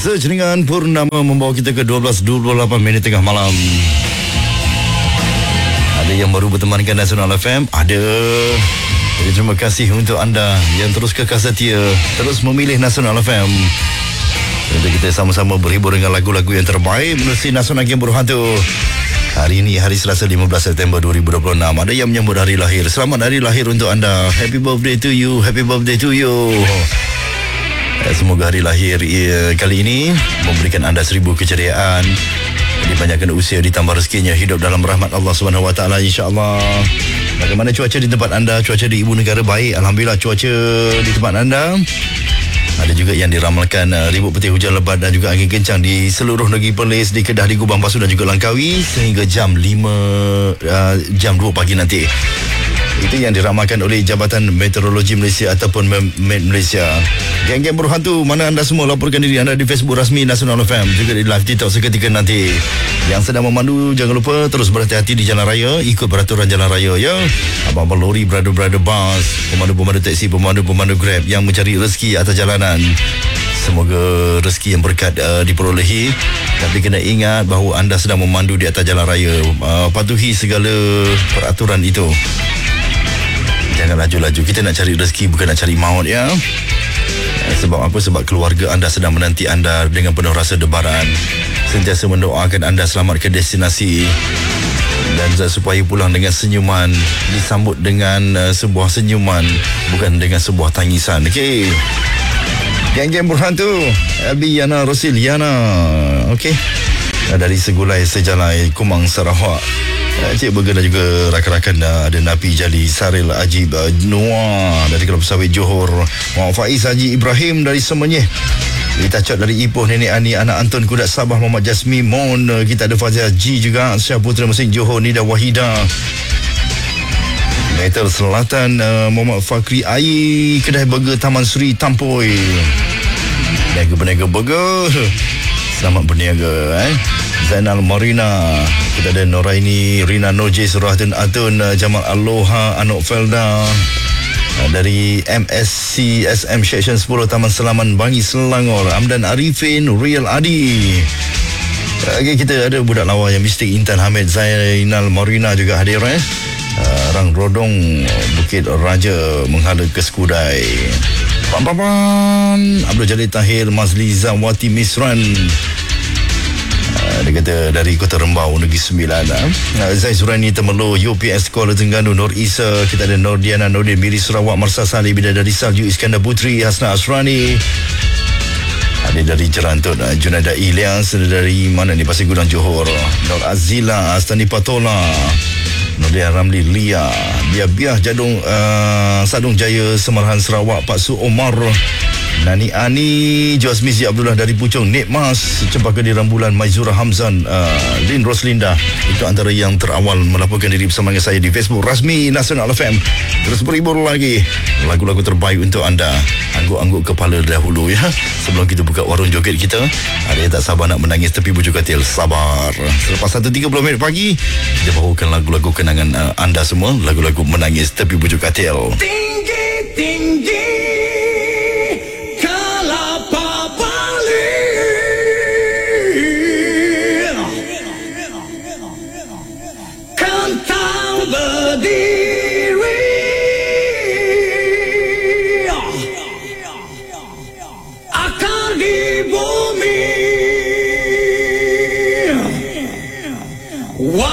Sejaringan Purnama membawa kita ke 12.28 minit tengah malam. Ada yang baru bertemankan Nasional FM, ada. Jadi terima kasih untuk anda yang terus kekal setia, terus memilih Nasional FM. Jadi kita sama-sama berhibur dengan lagu-lagu yang terbaik menerusi Nasional Game Berhantu. Hari ini hari Selasa 15 September 2026. Ada yang menyambut hari lahir. Selamat hari lahir untuk anda. Happy birthday to you. Happy birthday to you. Semoga hari lahir kali ini memberikan anda 1000 keceriaan, dipanjangkan usia, ditambah rezekinya, hidup dalam rahmat Allah SWT, insya-Allah. Bagaimana cuaca di tempat anda? Cuaca di ibu negara baik, alhamdulillah. Cuaca di tempat anda, ada juga yang diramalkan ribut peti, hujan lebat dan juga angin kencang di seluruh negeri Perlis, di Kedah, di Gubang, Pasu dan juga Langkawi sehingga jam 2 pagi nanti. Itu yang diramalkan oleh Jabatan Meteorologi Malaysia ataupun Met Malaysia. Geng-geng berhantu, mana anda semua, laporkan diri anda di Facebook rasmi Nasional FM, juga di live TikTok seketika nanti. Yang sedang memandu, jangan lupa terus berhati-hati di jalan raya, ikut peraturan jalan raya ya. Abang-abang lori, brother-brother bus, pemandu-pemandu taksi, pemandu-pemandu Grab yang mencari rezeki atas jalanan, semoga rezeki yang berkat diperolehi. Tapi kena ingat bahawa anda sedang memandu di atas jalan raya. Patuhi segala peraturan itu. Jangan laju-laju. Kita nak cari rezeki, bukan nak cari maut ya. Sebab apa? Sebab keluarga anda sedang menanti anda dengan penuh rasa debaran. Sentiasa mendoakan anda selamat ke destinasi dan supaya pulang dengan senyuman, disambut dengan sebuah senyuman, bukan dengan sebuah tangisan. Okey. Geng-geng berhantu, Abi Yana Rosil Yana. Okey. Dari Segulai Sejalai Kumang Sarawak, Cik Burger dan juga rakan-rakan, ada Napi Jali, Saril Ajib Noah dari Kelab Sawit Johor, Muhammad Faiz Haji Ibrahim dari Semenyih, Rita Cot dari Ipoh, Nenek Ani, Anak Anton Kudat Sabah, Muhammad Jasmi Mon, kita ada Fazia G juga, Syah Putra Mesin Johor, Nida Wahida, Metal Selatan, Muhammad Fakri Ai, Kedai Burger Taman Seri Tampoi, Peniaga Burger, selamat berniaga. Zainal Marina, kita ada Noraini, Rina Noje, Surahudin Atun, Jamal Aloha, Anok Felda dari MSC SM Section 10 Taman Selaman Bangi Selangor, Amdan Arifin, Real Adi. Okay, kita ada budak lawa yang mistik, Intan Hamid, Zainal Marina juga hadir. Rang Rodong, Bukit Raja menghala ke Skudai. Abdul Jalil Tahir, Mazliza Wati Misran, dia kata dari Kota Rembau, Negeri Sembilan. Zai Surani Temelo, UPS Kuala Terengganu, Nur Isa, kita ada Nur Diana Nordin, Miri Sarawak, Marsa Salih, Bidadari Salju, Iskandar Putri, Hasna Asrani, ada dari Jerantut, Junada Ilyas, dari mana ni, Pasir Gudang Johor, Nur Azila, Astani Patola, Nurdia Ramli Lia, Biah Jadung, Sadung Jaya, Semarahan Sarawak, Pak Su Omar, Nani Ani, Josmisi Abdullah dari Puchong, Nek Mas, Cempaka di Rambulan, Maizura Hamzan, Lin Roslinda. Itu antara yang terawal melaporkan diri bersama dengan saya di Facebook rasmi Nasional FM. Terus berhibur lagi lagu-lagu terbaik untuk anda. Angguk-angguk kepala dahulu ya, sebelum kita buka warung joget kita. Ada yang tak sabar nak menangis tepi bujuk katil, sabar. Selepas 1.30 minit pagi, kita bawakan lagu-lagu kenangan anda semua, lagu-lagu menangis tepi bujuk katil. Tinggi berdiri, akar di